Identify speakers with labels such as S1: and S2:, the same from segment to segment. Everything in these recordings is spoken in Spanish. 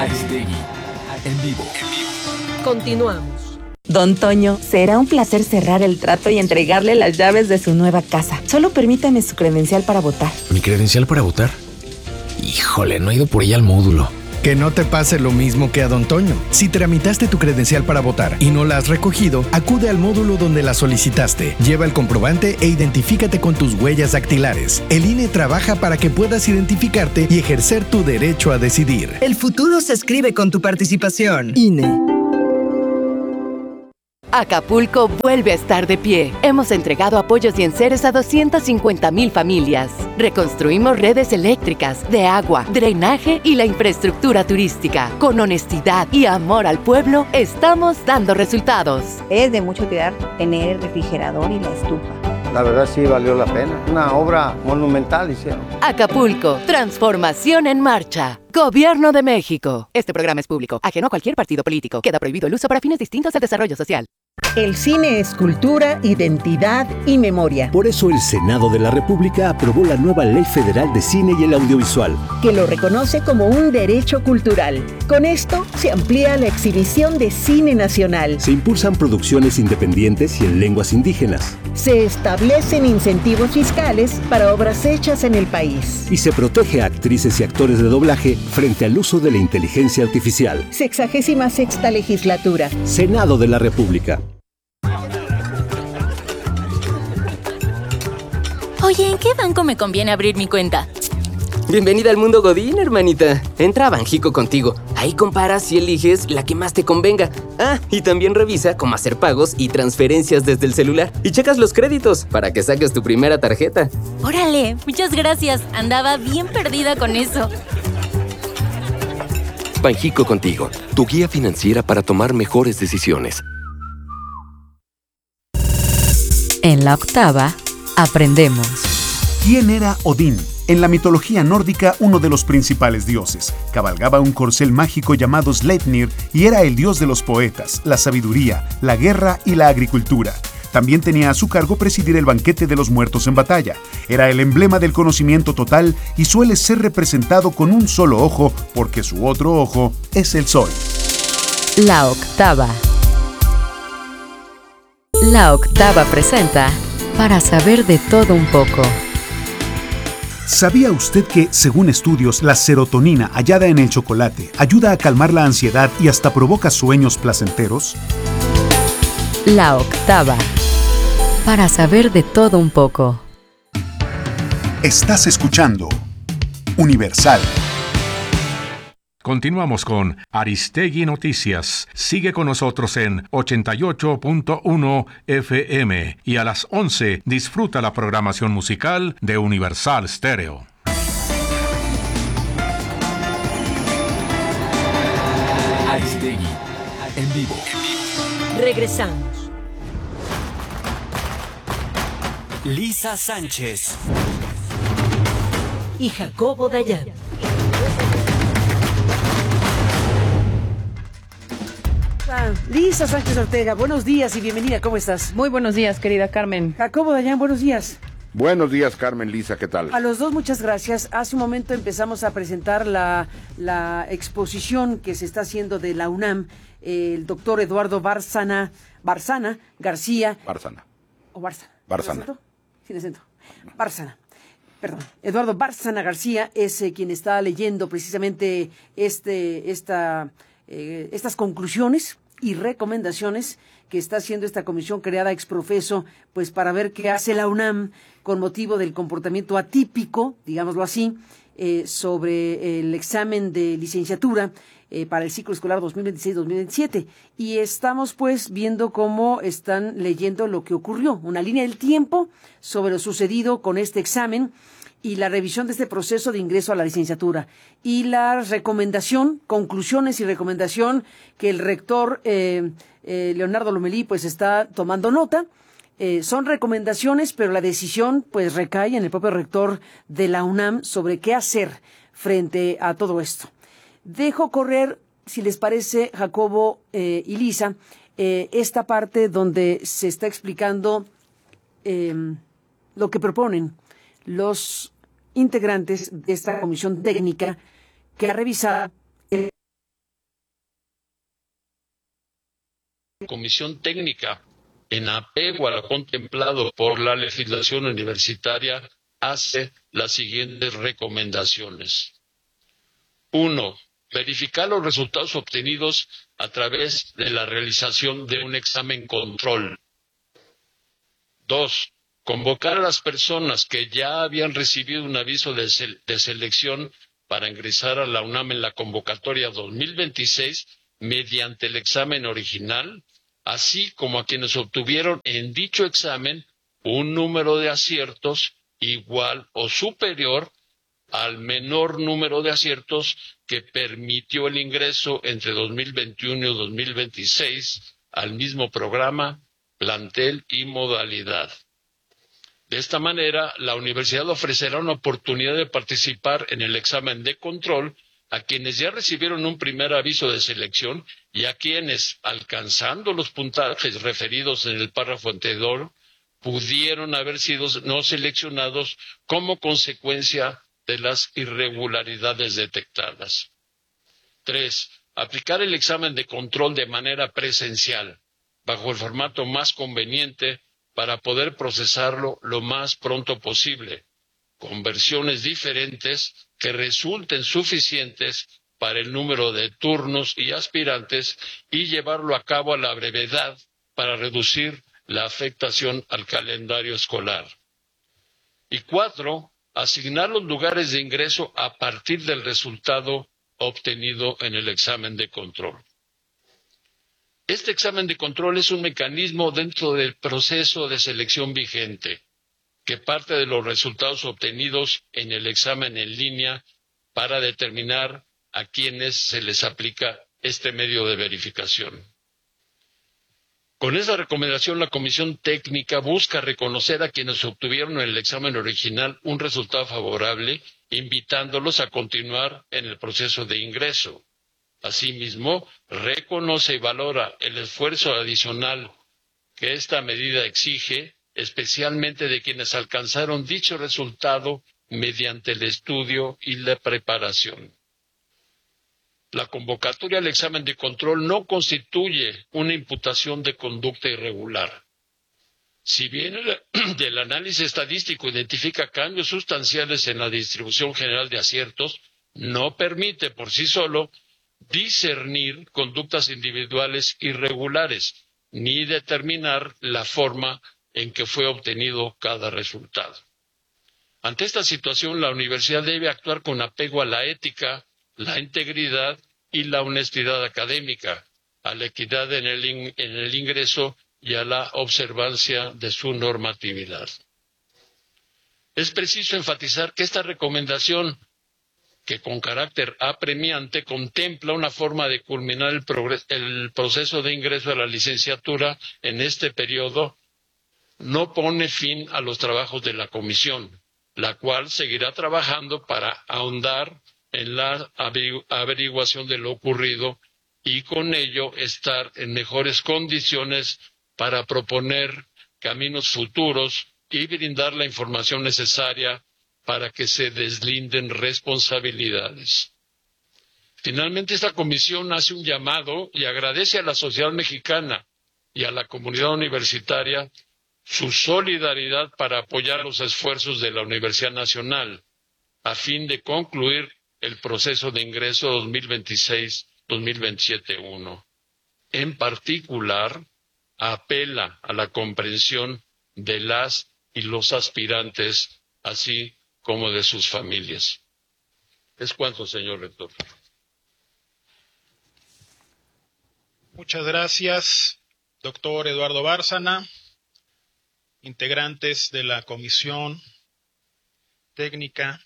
S1: Aristegui, en vivo.
S2: Continuamos.
S3: Don Toño, será un placer cerrar el trato y entregarle las llaves de su nueva casa. Solo permítame su credencial para votar.
S4: ¿Mi credencial para votar? Híjole, no he ido por ella al módulo.
S5: Que no te pase lo mismo que a Don Toño. Si tramitaste tu credencial para votar y no la has recogido, acude al módulo donde la solicitaste. Lleva el comprobante e identifícate con tus huellas dactilares. El INE trabaja para que puedas identificarte y ejercer tu derecho a decidir.
S6: El futuro se escribe con tu participación.
S3: INE.
S2: Acapulco vuelve a estar de pie. Hemos entregado apoyos y enseres a 250,000 familias. Reconstruimos redes eléctricas, de agua, drenaje y la infraestructura turística. Con honestidad y amor al pueblo, estamos dando resultados.
S7: Es de mucha utilidad tener el refrigerador y la estufa.
S8: La verdad sí valió la pena. Una obra monumental hicieron.
S2: Acapulco, transformación en marcha. Gobierno de México. Este programa es público, ajeno a cualquier partido político. Queda prohibido el uso para fines distintos al desarrollo social.
S9: El cine es cultura, identidad y memoria.
S10: Por eso el Senado de la República aprobó la nueva Ley Federal de Cine y el Audiovisual,
S9: que lo reconoce como un derecho cultural. Con esto se amplía la exhibición de cine nacional.
S10: Se impulsan producciones independientes y en lenguas indígenas.
S9: Se establecen incentivos fiscales para obras hechas en el país.
S10: Y se protege a actrices y actores de doblaje frente al uso de la inteligencia artificial.
S9: 66ª legislatura.
S10: Senado de la República.
S11: Oye, ¿en qué banco me conviene abrir mi cuenta?
S12: Bienvenida al mundo Godín, hermanita. Entra a Banjico contigo. Ahí comparas y eliges la que más te convenga. Ah, y también revisa cómo hacer pagos y transferencias desde el celular. Y checas los créditos para que saques tu primera tarjeta.
S11: ¡Órale! Muchas gracias. Andaba bien perdida con eso.
S13: Banjico contigo, tu guía financiera para tomar mejores decisiones.
S14: En la octava, aprendemos.
S15: ¿Quién era Odín? En la mitología nórdica, uno de los principales dioses. Cabalgaba un corcel mágico llamado Sleipnir y era el dios de los poetas, la sabiduría, la guerra y la agricultura. También tenía a su cargo presidir el banquete de los muertos en batalla. Era el emblema del conocimiento total y suele ser representado con un solo ojo porque su otro ojo es el sol.
S14: La octava. La octava presenta Para saber de todo un poco.
S15: ¿Sabía usted que, según estudios, la serotonina hallada en el chocolate ayuda a calmar la ansiedad y hasta provoca sueños placenteros?
S14: La octava. Para saber de todo un poco.
S15: Estás escuchando Universal.
S16: Continuamos con Aristegui Noticias. Sigue con nosotros en 88.1 FM y a las 11 disfruta la programación musical de Universal Stereo.
S1: Aristegui, en vivo.
S2: Regresamos.
S17: Lisa Sánchez
S2: y Jacobo Dayan.
S18: Lisa Sánchez Ortega, buenos días y bienvenida, ¿cómo estás?
S19: Muy buenos días, querida Carmen.
S18: Jacobo Dayan, buenos días.
S20: Buenos días, Carmen, Lisa, ¿qué tal?
S18: A los dos, muchas gracias. Hace un momento empezamos a presentar la exposición que se está haciendo de la UNAM, el doctor Eduardo Bárcena García.
S20: Bárcena.
S18: Sin acento. Bárcena. Perdón. Eduardo Bárcena García es quien está leyendo precisamente estas conclusiones y recomendaciones que está haciendo esta comisión creada ex profeso, pues para ver qué hace la UNAM con motivo del comportamiento atípico, digámoslo así, sobre el examen de licenciatura para el ciclo escolar 2026-2027. Y estamos pues viendo cómo están leyendo lo que ocurrió, una línea del tiempo sobre lo sucedido con este examen y la revisión de este proceso de ingreso a la licenciatura y la recomendación, conclusiones y recomendación que el rector Leonardo Lomelí pues está tomando nota. Son recomendaciones, pero la decisión pues recae en el propio rector de la UNAM sobre qué hacer frente a todo esto. Dejo correr, si les parece, Jacobo y Lisa, esta parte donde se está explicando lo que proponen los integrantes de esta comisión técnica que ha revisado el
S19: Comisión Técnica, en apego a lo contemplado por la legislación universitaria, hace las siguientes recomendaciones. 1. Verificar los resultados obtenidos a través de la realización de un examen control. 2. Convocar a las personas que ya habían recibido un aviso de selección para ingresar a la UNAM en la convocatoria 2026 mediante el examen original, así como a quienes obtuvieron en dicho examen un número de aciertos igual o superior al menor número de aciertos que permitió el ingreso entre 2021 y 2026 al mismo programa, plantel y modalidad. De esta manera, la universidad ofrecerá una oportunidad de participar en el examen de control a quienes ya recibieron un primer aviso de selección y a quienes, alcanzando los puntajes referidos en el párrafo anterior, pudieron haber sido no seleccionados como consecuencia de las irregularidades detectadas. 3. Aplicar el examen de control de manera presencial, bajo el formato más conveniente para poder procesarlo lo más pronto posible, con versiones diferentes que resulten suficientes para el número de turnos y aspirantes y llevarlo a cabo a la brevedad para reducir la afectación al calendario escolar. Y 4. Asignar los lugares de ingreso a partir del resultado obtenido en el examen de control. Este examen de control es un mecanismo dentro del proceso de selección vigente, que parte de los resultados obtenidos en el examen en línea para determinar a quienes se les aplica este medio de verificación. Con esa recomendación, la Comisión Técnica busca reconocer a quienes obtuvieron en el examen original un resultado favorable, invitándolos a continuar en el proceso de ingreso. Asimismo, reconoce y valora el esfuerzo adicional que esta medida exige, especialmente de quienes alcanzaron dicho resultado mediante el estudio y la preparación. La convocatoria al examen de control no constituye una imputación de conducta irregular. Si bien el análisis estadístico identifica cambios sustanciales en la distribución general de aciertos, no permite por sí solo discernir conductas individuales irregulares, ni determinar la forma en que fue obtenido cada resultado. Ante esta situación, la universidad debe actuar con apego a la ética, la integridad y la honestidad académica, a la equidad en el ingreso y a la observancia de su normatividad. Es preciso enfatizar que esta recomendación, que con carácter apremiante contempla una forma de culminar el proceso de ingreso a la licenciatura en este periodo, no pone fin a los trabajos de la comisión, la cual seguirá trabajando para ahondar en la averiguación de lo ocurrido y con ello estar en mejores condiciones para proponer caminos futuros y brindar la información necesaria para que se deslinden responsabilidades. Finalmente, esta comisión hace un llamado y agradece a la sociedad mexicana y a la comunidad universitaria su solidaridad para apoyar los esfuerzos de la Universidad Nacional a fin de concluir el proceso de ingreso 2026-2027-1. En particular, apela a la comprensión de las y los aspirantes, así como de sus familias. Es cuanto, señor rector.
S21: Muchas gracias, doctor Eduardo Bárcena, integrantes de la Comisión Técnica,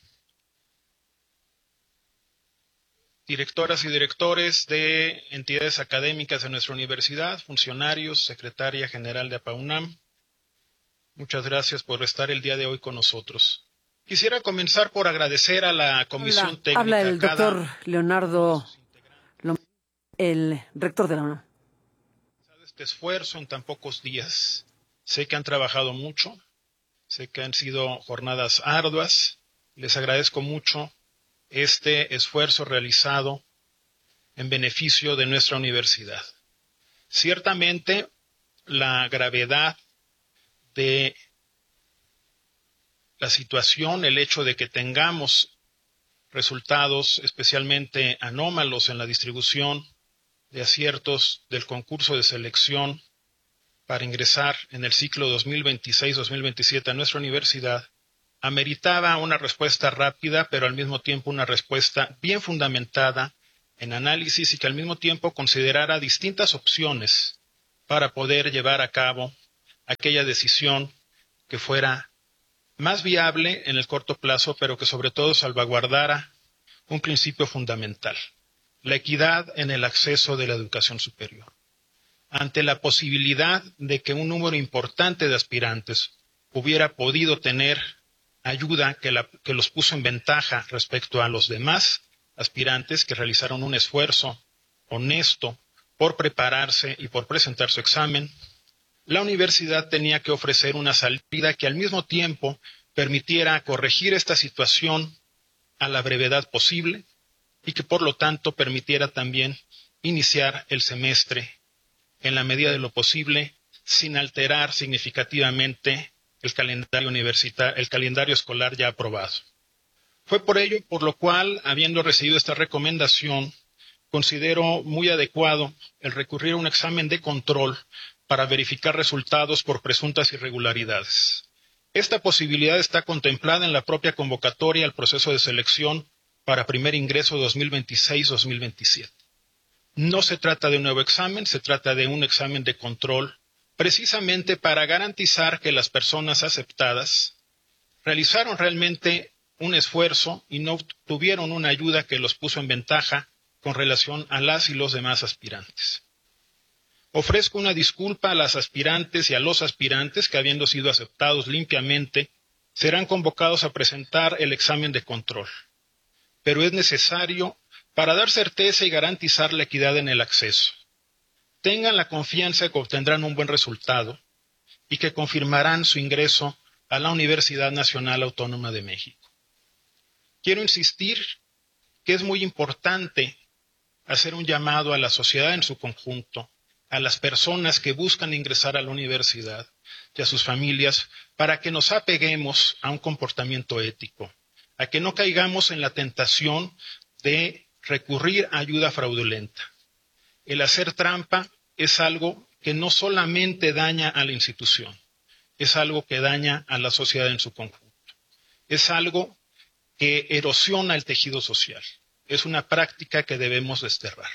S21: directoras y directores de entidades académicas de nuestra universidad, funcionarios, secretaria general de APAUNAM. Muchas gracias por estar el día de hoy con nosotros. Quisiera comenzar por agradecer a la Comisión Técnica.
S18: Habla el doctor Leonardo, el rector de la UNAM.
S21: Este esfuerzo en tan pocos días. Sé que han trabajado mucho, sé que han sido jornadas arduas. Les agradezco mucho este esfuerzo realizado en beneficio de nuestra universidad. Ciertamente, la gravedad de la situación, el hecho de que tengamos resultados especialmente anómalos en la distribución de aciertos del concurso de selección para ingresar en el ciclo 2026-2027 a nuestra universidad, ameritaba una respuesta rápida, pero al mismo tiempo una respuesta bien fundamentada en análisis y que al mismo tiempo considerara distintas opciones para poder llevar a cabo aquella decisión que fuera más viable en el corto plazo, pero que sobre todo salvaguardara un principio fundamental: la equidad en el acceso de la educación superior. Ante la posibilidad de que un número importante de aspirantes hubiera podido tener ayuda que los puso en ventaja respecto a los demás aspirantes que realizaron un esfuerzo honesto por prepararse y por presentar su examen, la universidad tenía que ofrecer una salida que al mismo tiempo permitiera corregir esta situación a la brevedad posible y que por lo tanto permitiera también iniciar el semestre en la medida de lo posible sin alterar significativamente el calendario escolar ya aprobado. Fue por ello por lo cual, habiendo recibido esta recomendación, considero muy adecuado el recurrir a un examen de control para verificar resultados por presuntas irregularidades. Esta posibilidad está contemplada en la propia convocatoria al proceso de selección para primer ingreso 2026-2027. No se trata de un nuevo examen, se trata de un examen de control, precisamente para garantizar que las personas aceptadas realizaron realmente un esfuerzo y no tuvieron una ayuda que los puso en ventaja con relación a las y los demás aspirantes. Ofrezco una disculpa a las aspirantes y a los aspirantes que, habiendo sido aceptados limpiamente, serán convocados a presentar el examen de control. Pero es necesario para dar certeza y garantizar la equidad en el acceso. Tengan la confianza de que obtendrán un buen resultado y que confirmarán su ingreso a la Universidad Nacional Autónoma de México. Quiero insistir que es muy importante hacer un llamado a la sociedad en su conjunto, a las personas que buscan ingresar a la universidad y a sus familias, para que nos apeguemos a un comportamiento ético, a que no caigamos en la tentación de recurrir a ayuda fraudulenta. El hacer trampa es algo que no solamente daña a la institución, es algo que daña a la sociedad en su conjunto. Es algo que erosiona el tejido social. Es una práctica que debemos desterrar.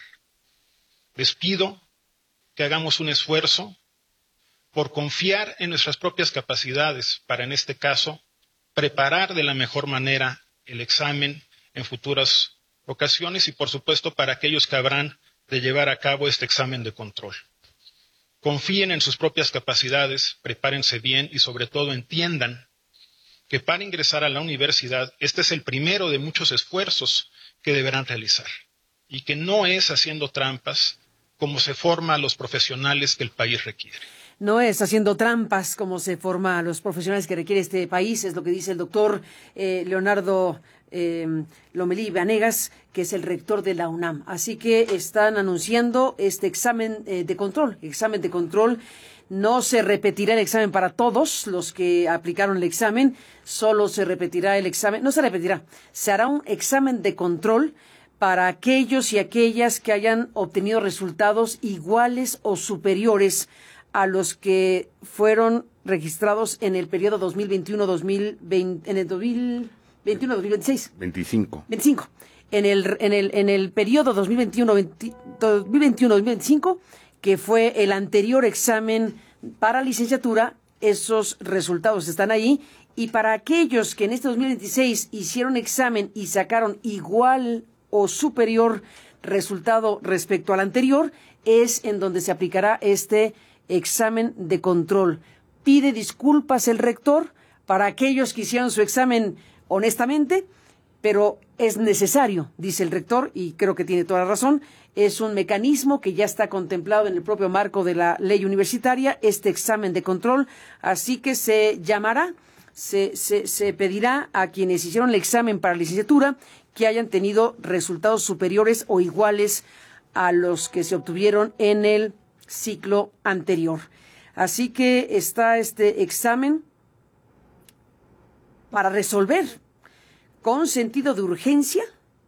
S21: Les pido que hagamos un esfuerzo por confiar en nuestras propias capacidades para, en este caso, preparar de la mejor manera el examen en futuras ocasiones y, por supuesto, para aquellos que habrán de llevar a cabo este examen de control. Confíen en sus propias capacidades, prepárense bien y, sobre todo, entiendan que para ingresar a la universidad este es el primero de muchos esfuerzos que deberán realizar y que no es haciendo trampas como se forma a los profesionales que el país requiere.
S18: No es haciendo trampas como se forma a los profesionales que requiere este país, es lo que dice el doctor Leonardo Lomelí Vanegas, que es el rector de la UNAM. Así que están anunciando este examen de control. Examen de control. No se repetirá el examen para todos los que aplicaron el examen, solo se repetirá el examen, no se repetirá, se hará un examen de control para aquellos y aquellas que hayan obtenido resultados iguales o superiores a los que fueron registrados en el periodo 2021-2020, en el 2021-2026.
S20: 25.
S18: En el periodo 2021-2025, que fue el anterior examen para licenciatura, esos resultados están ahí. Y para aquellos que en este 2026 hicieron examen y sacaron igual o superior resultado respecto al anterior, es en donde se aplicará este examen de control. Pide disculpas el rector para aquellos que hicieron su examen honestamente, pero es necesario, dice el rector, y creo que tiene toda la razón. Es un mecanismo que ya está contemplado en el propio marco de la ley universitaria, este examen de control, así que se llamará, se pedirá a quienes hicieron el examen para licenciatura que hayan tenido resultados superiores o iguales a los que se obtuvieron en el ciclo anterior. Así que está este examen para resolver con sentido de urgencia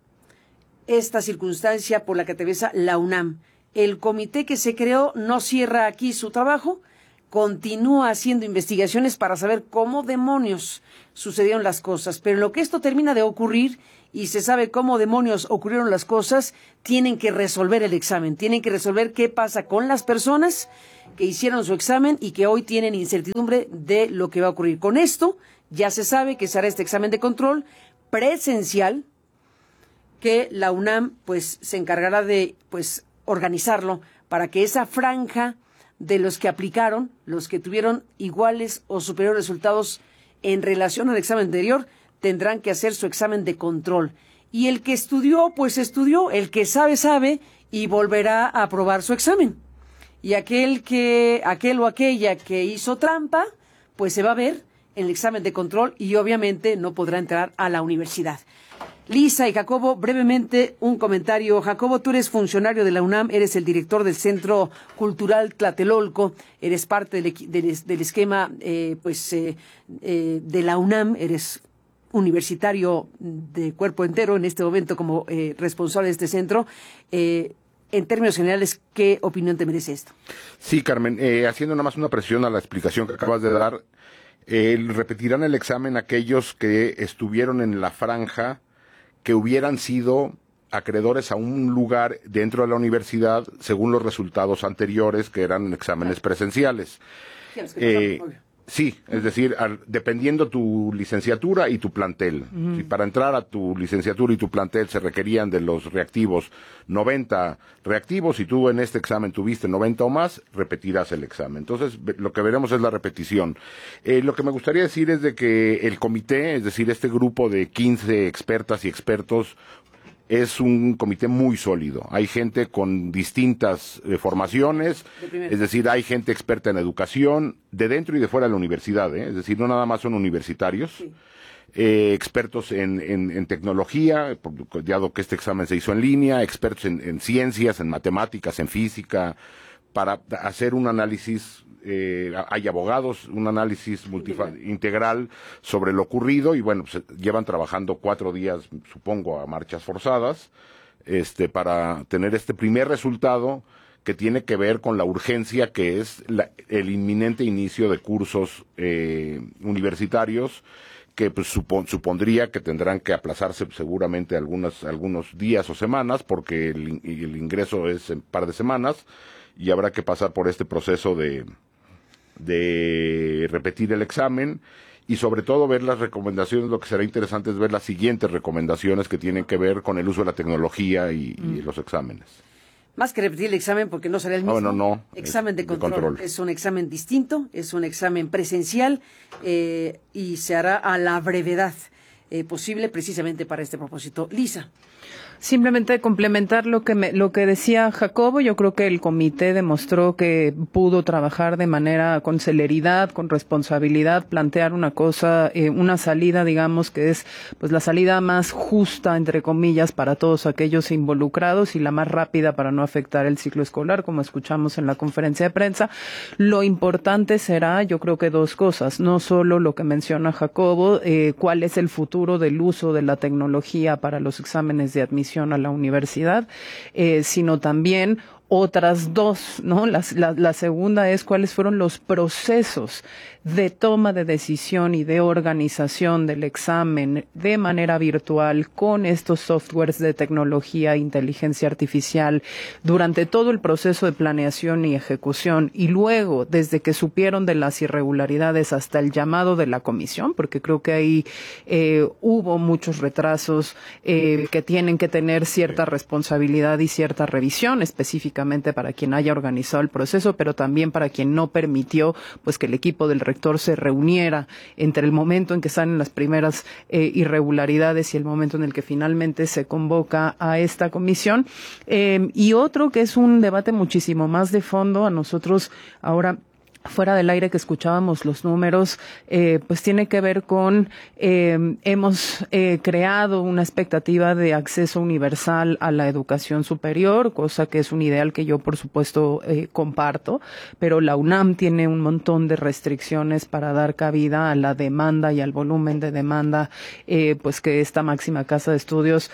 S18: esta circunstancia por la que atraviesa la UNAM. El comité que se creó no cierra aquí su trabajo, continúa haciendo investigaciones para saber cómo demonios sucedieron las cosas. Pero en lo que esto termina de ocurrir y se sabe cómo demonios ocurrieron las cosas, tienen que resolver el examen, tienen que resolver qué pasa con las personas que hicieron su examen y que hoy tienen incertidumbre de lo que va a ocurrir. Con esto ya se sabe que se hará este examen de control presencial, que la UNAM pues se encargará de pues organizarlo para que esa franja de los que aplicaron, los que tuvieron iguales o superiores resultados en relación al examen anterior, tendrán que hacer su examen de control. Y el que estudió, pues estudió, el que sabe, sabe, y volverá a aprobar su examen. Y aquel o aquella que hizo trampa, pues se va a ver en el examen de control y obviamente no podrá entrar a la universidad. Lisa y Jacobo, brevemente un comentario. Jacobo, tú eres funcionario de la UNAM, eres el director del Centro Cultural Tlatelolco, eres parte del esquema de la UNAM, eres universitario de cuerpo entero en este momento como responsable de este centro. En términos generales, ¿qué opinión te merece esto?
S20: Sí, Carmen, haciendo nada más una presión a la explicación que acabas de dar, repetirán el examen aquellos que estuvieron en la franja que hubieran sido acreedores a un lugar dentro de la universidad según los resultados anteriores, que eran exámenes presenciales. Sí, es decir, dependiendo tu licenciatura y tu plantel. Si para entrar a tu licenciatura y tu plantel se requerían de los reactivos 90 reactivos, y tú en este examen tuviste 90 o más, repetirás el examen. Entonces, lo que veremos es la repetición. Lo que me gustaría decir es de que el comité, es decir, este grupo de 15 expertas y expertos, es un comité muy sólido. Hay gente con distintas formaciones, es decir, hay gente experta en educación, de dentro y de fuera de la universidad, es decir, no nada más son universitarios, sí. Expertos en tecnología, dado que este examen se hizo en línea, expertos en ciencias, en matemáticas, en física, para hacer un análisis. Hay abogados, un análisis integral sobre lo ocurrido y bueno, pues, llevan trabajando 4 días, supongo, a marchas forzadas, para tener este primer resultado que tiene que ver con la urgencia que es el inminente inicio de cursos universitarios que pues, supondría que tendrán que aplazarse seguramente algunos días o semanas porque el ingreso es en par de semanas y habrá que pasar por este proceso de repetir el examen y sobre todo ver las recomendaciones. Lo que será interesante es ver las siguientes recomendaciones que tienen que ver con el uso de la tecnología y los exámenes.
S18: Más que repetir el examen porque no será el mismo.
S20: No.
S18: Examen de control. Es un examen distinto, es un examen presencial y se hará a la brevedad posible precisamente para este propósito. Lisa.
S4: Simplemente complementar lo que decía Jacobo. Yo creo que el comité demostró que pudo trabajar de manera con celeridad, con responsabilidad, plantear una cosa, una salida, digamos, que es pues la salida más justa, entre comillas, para todos aquellos involucrados y la más rápida para no afectar el ciclo escolar, como escuchamos en la conferencia de prensa. Lo importante será, yo creo que 2 cosas, no solo lo que menciona Jacobo, cuál es el futuro del uso de la tecnología para los exámenes de admisión a la universidad, sino también otras 2, ¿no? La segunda es cuáles fueron los procesos de toma de decisión y de organización del examen de manera virtual con estos softwares de tecnología e inteligencia artificial durante todo el proceso de planeación y ejecución y luego desde que supieron de las irregularidades hasta el llamado de la comisión, porque creo que ahí hubo muchos retrasos que tienen que tener cierta responsabilidad y cierta revisión específicamente para quien haya organizado el proceso, pero también para quien no permitió pues que el equipo del rector se reuniera entre el momento en que salen las primeras irregularidades y el momento en el que finalmente se convoca a esta comisión. Y otro que es un debate muchísimo más de fondo, a nosotros ahora fuera del aire que escuchábamos los números, pues tiene que ver con, hemos creado una expectativa de acceso universal a la educación superior, cosa que es un ideal que yo por supuesto comparto, pero la UNAM tiene un montón de restricciones para dar cabida a la demanda y al volumen de demanda, pues que esta máxima casa de estudios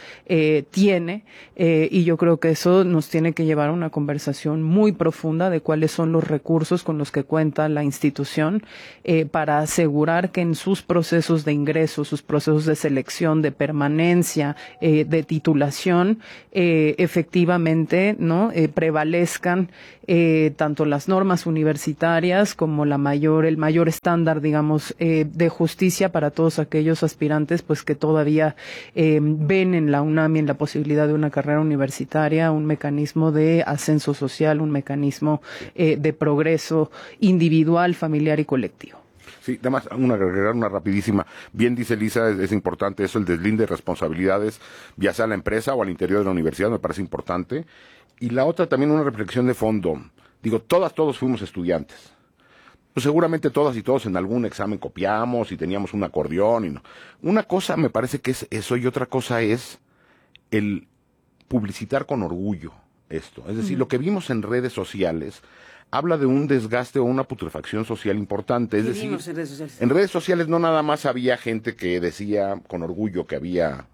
S4: tiene, y yo creo que eso nos tiene que llevar a una conversación muy profunda de cuáles son los recursos con los que cuenta la institución para asegurar que en sus procesos de ingreso, sus procesos de selección, de permanencia, de titulación, efectivamente, ¿no? Prevalezcan tanto las normas universitarias como el mayor estándar, digamos, de justicia para todos aquellos aspirantes, pues que todavía ven en la UNAM y en la posibilidad de una carrera universitaria un mecanismo de ascenso social, un mecanismo de progreso individual, familiar y colectivo.
S20: Sí, además, agregar una rapidísima. Bien dice Lisa, es importante eso, el deslinde de responsabilidades, ya sea a la empresa o al interior de la universidad, me parece importante. Y la otra también una reflexión de fondo. Digo, todos fuimos estudiantes. Pues seguramente todas y todos en algún examen copiamos y teníamos un acordeón. Y no. Una cosa me parece que es eso y otra cosa es el publicitar con orgullo esto. Es decir, lo que vimos en redes sociales habla de un desgaste o una putrefacción social importante. Es decir, en redes sociales no nada más había gente que decía con orgullo que había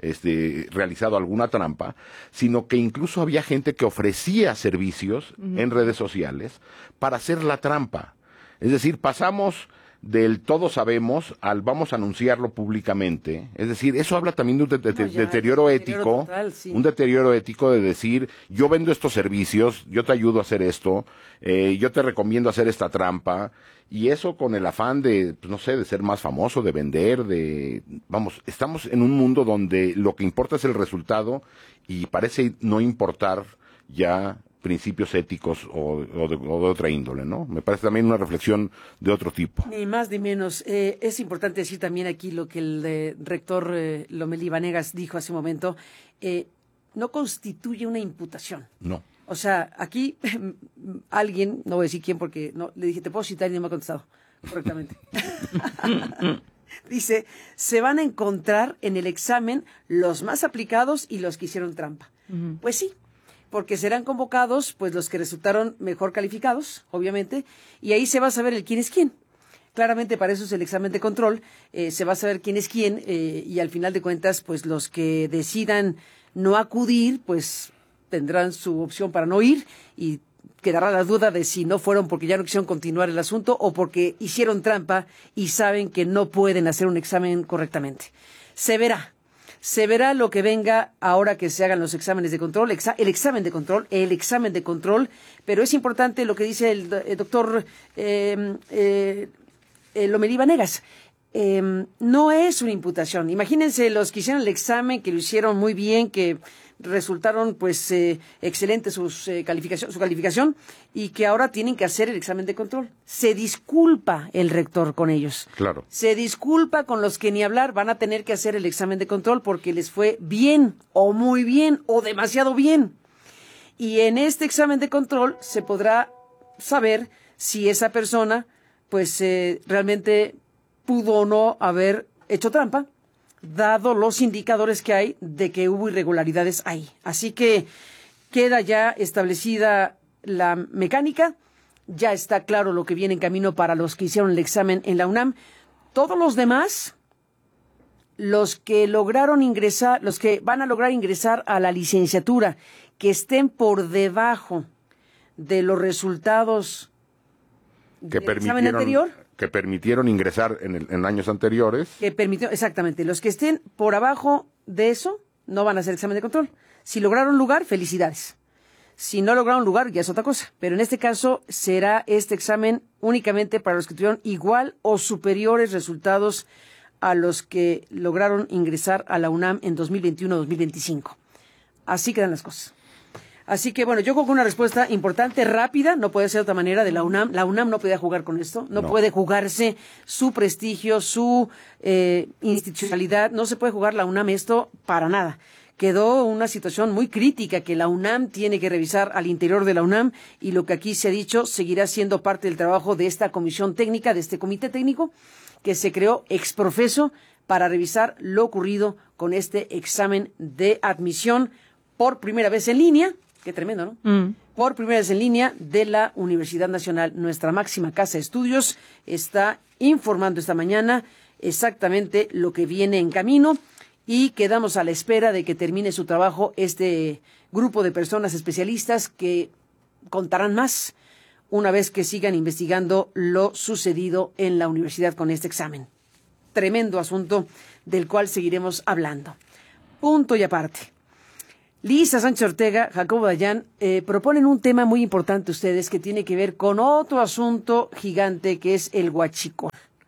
S20: realizado alguna trampa, sino que incluso había gente que ofrecía servicios en redes sociales para hacer la trampa. Es decir, pasamos del todos sabemos al vamos a anunciarlo públicamente. Es decir, eso habla también de un deterioro ético, total, sí. Un deterioro ético de decir, yo vendo estos servicios, yo te ayudo a hacer esto, yo te recomiendo hacer esta trampa, y eso con el afán de, pues, no sé, de ser más famoso, de vender, vamos, estamos en un mundo donde lo que importa es el resultado y parece no importar ya principios éticos o de otra índole, ¿no? Me parece también una reflexión de otro tipo.
S18: Ni más ni menos. Es importante decir también aquí lo que el rector Lomelí Vanegas dijo hace un momento. No constituye una imputación.
S20: No.
S18: O sea, aquí alguien, no voy a decir quién porque no, le dije, ¿te puedo citar? Y no me ha contestado correctamente. Dice, se van a encontrar en el examen los más aplicados y los que hicieron trampa. Pues sí, porque serán convocados pues los que resultaron mejor calificados, obviamente, y ahí se va a saber el quién es quién. Claramente para eso es el examen de control, se va a saber quién es quién, y al final de cuentas pues los que decidan no acudir pues tendrán su opción para no ir y quedará la duda de si no fueron porque ya no quisieron continuar el asunto o porque hicieron trampa y saben que no pueden hacer un examen correctamente. Se verá lo que venga ahora que se hagan los exámenes de control, el examen de control, pero es importante lo que dice el doctor Lomelí Vanegas. No es una imputación. Imagínense los que hicieron el examen, que lo hicieron muy bien, que resultaron pues excelentes su calificación y que ahora tienen que hacer el examen de control. Se disculpa el rector con ellos.
S20: Claro.
S18: Se disculpa con los que ni hablar van a tener que hacer el examen de control porque les fue bien o muy bien o demasiado bien. Y en este examen de control se podrá saber si esa persona pues realmente pudo o no haber hecho trampa, dado los indicadores que hay de que hubo irregularidades ahí. Así que queda ya establecida la mecánica, ya está claro lo que viene en camino para los que hicieron el examen en la UNAM. Todos los demás, los que lograron ingresar, los que van a lograr ingresar a la licenciatura, que estén por debajo de los resultados
S20: del examen anterior, que permitieron ingresar en años anteriores.
S18: Exactamente. Los que estén por abajo de eso no van a hacer examen de control. Si lograron lugar, felicidades. Si no lograron lugar, ya es otra cosa. Pero en este caso será este examen únicamente para los que tuvieron igual o superiores resultados a los que lograron ingresar a la UNAM en 2021-2025. Así quedan las cosas. Así que, bueno, yo creo que una respuesta importante, rápida, no puede ser de otra manera de la UNAM. La UNAM no podía jugar con esto, no puede jugarse su prestigio, su institucionalidad, no se puede jugar la UNAM esto para nada. quedó una situación muy crítica que la UNAM tiene que revisar al interior de la UNAM, y lo que aquí se ha dicho seguirá siendo parte del trabajo de esta comisión técnica, de este comité técnico que se creó ex profeso para revisar lo ocurrido con este examen de admisión por primera vez en línea. Qué tremendo, ¿no? Por primera vez en línea de la Universidad Nacional. Nuestra máxima casa de estudios está informando esta mañana exactamente lo que viene en camino, y quedamos a la espera de que termine su trabajo este grupo de personas especialistas que contarán más una vez que sigan investigando lo sucedido en la universidad con este examen. Tremendo asunto del cual seguiremos hablando. Punto y aparte. Lisa Sánchez Ortega, Jacobo Dayan, proponen un tema muy importante ustedes que tiene que ver con otro asunto gigante que es el huachicol.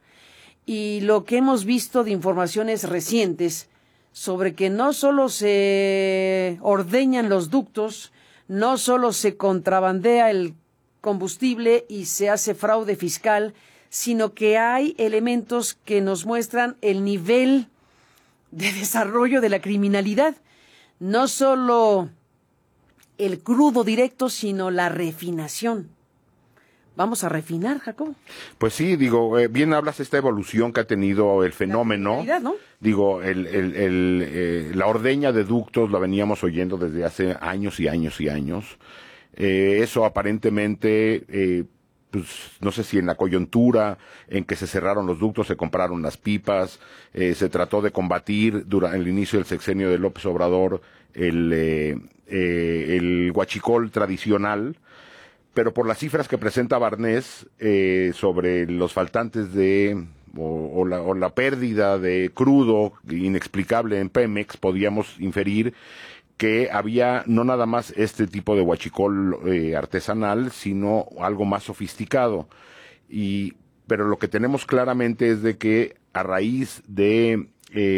S18: Y lo que hemos visto de informaciones recientes sobre que no solo se ordeñan los ductos, no solo se contrabandea el combustible y se hace fraude fiscal, sino que hay elementos que nos muestran el nivel de desarrollo de la criminalidad. No solo el crudo directo, sino la refinación. ¿Vamos a refinar, Jacobo?
S20: Pues sí, digo, bien hablas de esta evolución que ha tenido el fenómeno.
S18: ¿No?
S20: Digo, la ordeña de ductos la veníamos oyendo desde hace años y años y años. Eso aparentemente, pues no sé si en la coyuntura en que se cerraron los ductos, se compraron las pipas, se trató de combatir durante el inicio del sexenio de López Obrador el huachicol tradicional, pero por las cifras que presenta Barnés sobre los faltantes o la pérdida de crudo inexplicable en Pemex, podíamos inferir que había no nada más este tipo de huachicol artesanal, sino algo más sofisticado. Pero lo que tenemos claramente es de que a raíz de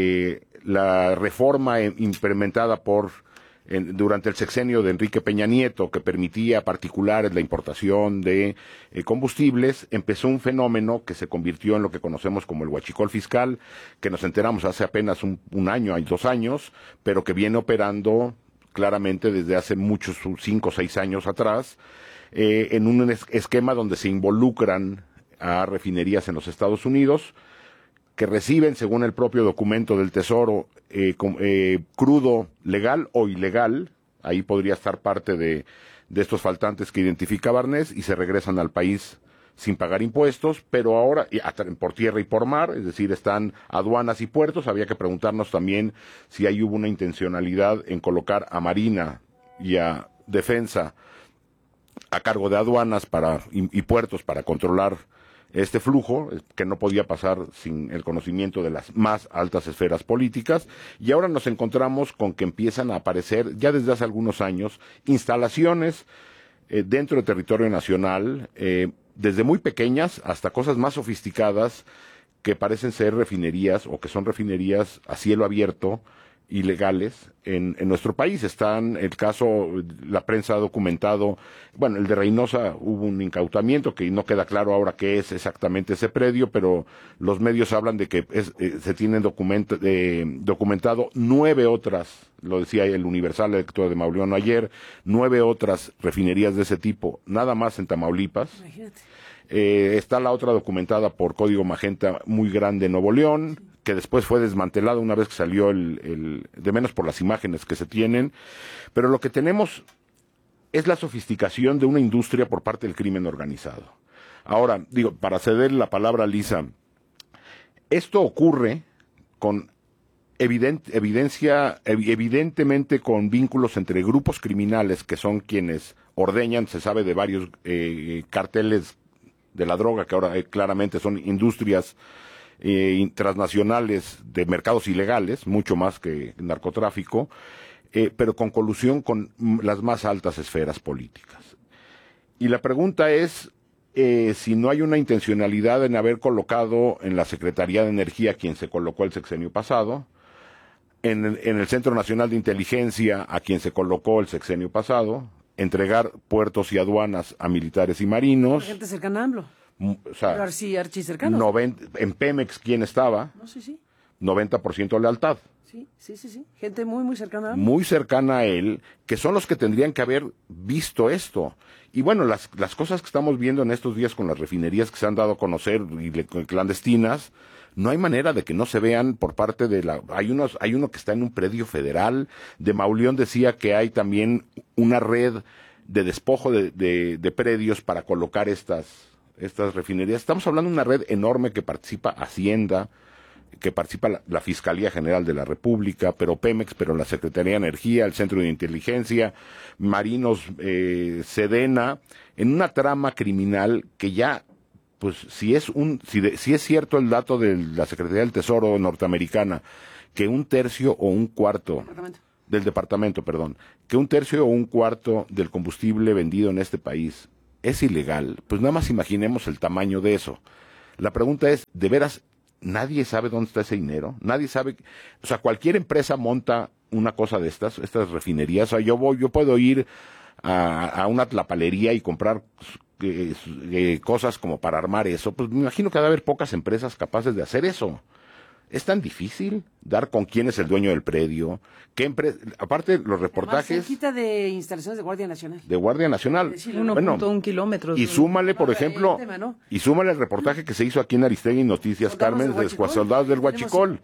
S20: la reforma implementada durante el sexenio de Enrique Peña Nieto, que permitía a particulares la importación de combustibles, empezó un fenómeno que se convirtió en lo que conocemos como el huachicol fiscal, que nos enteramos hace apenas un año, 2 años, pero que viene operando claramente desde hace muchos, 5 o 6 años atrás, en un esquema donde se involucran a refinerías en los Estados Unidos, que reciben, según el propio documento del Tesoro, crudo legal o ilegal, ahí podría estar parte de estos faltantes que identifica Barnés, y se regresan al país sin pagar impuestos, pero ahora por tierra y por mar, es decir, están aduanas y puertos. Había que preguntarnos también si ahí hubo una intencionalidad en colocar a Marina y a Defensa a cargo de aduanas y puertos para controlar este flujo, que no podía pasar sin el conocimiento de las más altas esferas políticas. Y ahora nos encontramos con que empiezan a aparecer, ya desde hace algunos años, instalaciones dentro del territorio nacional, desde muy pequeñas hasta cosas más sofisticadas, que parecen ser refinerías o que son refinerías a cielo abierto, ilegales en nuestro país. Están el caso, la prensa ha documentado, bueno, el de Reynosa hubo un incautamiento que no queda claro ahora qué es exactamente ese predio, pero los medios hablan de que se tienen documentado 9 otras, lo decía el Universal, el lector de Mauleón ayer, 9 otras refinerías de ese tipo, nada más en Tamaulipas. Imagínate. Está la otra documentada por Código Magenta, muy grande en Nuevo León, que después fue desmantelado una vez que salió de menos por las imágenes que se tienen. Pero lo que tenemos es la sofisticación de una industria por parte del crimen organizado. Ahora, digo, para ceder la palabra a Lisa, esto ocurre con evidentemente con vínculos entre grupos criminales que son quienes ordeñan. Se sabe de varios cárteles de la droga que ahora claramente son industrias transnacionales de mercados ilegales, mucho más que narcotráfico, pero con colusión con las más altas esferas políticas. Y la pregunta es si no hay una intencionalidad en haber colocado en la Secretaría de Energía, quien se colocó el sexenio pasado, en el Centro Nacional de Inteligencia, a quien se colocó el sexenio pasado, entregar puertos y aduanas a militares y marinos.
S18: La gente cercana a AMLO.
S20: O sea,
S18: archicercanos.
S20: En Pemex, ¿quién estaba?
S18: No sé, sí.
S20: 90% lealtad.
S18: Sí. Gente muy, muy cercana a él.
S20: Muy cercana a él, que son los que tendrían que haber visto esto. Y bueno, las cosas que estamos viendo en estos días con las refinerías que se han dado a conocer y clandestinas, no hay manera de que no se vean por parte de la... Hay uno que está en un predio federal. De Mauleón decía que hay también una red de despojo de predios para colocar estas refinerías. Estamos hablando de una red enorme que participa Hacienda, que participa la Fiscalía General de la República, pero Pemex, pero la Secretaría de Energía, el Centro de Inteligencia, Marinos, Sedena, en una trama criminal que ya, pues, si es cierto el dato de la Secretaría del Tesoro norteamericana, que un tercio o un cuarto del departamento, que un tercio o un cuarto del combustible vendido en este país es ilegal, pues nada más imaginemos el tamaño de eso. La pregunta es, ¿de veras nadie sabe dónde está ese dinero? Nadie sabe, o sea, cualquier empresa monta una cosa de estas refinerías. O sea, yo puedo ir a una tlapalería y comprar cosas como para armar eso. Pues me imagino que debe haber pocas empresas capaces de hacer eso. Es tan difícil dar con quién es el dueño del predio. Aparte, los reportajes...
S18: Además, cerquita de instalaciones de Guardia Nacional.
S20: De Guardia Nacional.
S4: 1.1 kilómetros.
S20: Y súmale, por ejemplo, y súmale el reportaje que se hizo aquí en Aristegui Noticias, Carmen, de Soldados del Huachicol.